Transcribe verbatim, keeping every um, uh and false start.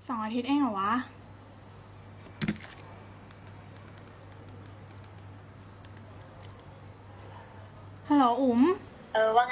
สองอาทิตย์เองเหรอวะฮัลโหลอุ๋มเออว่า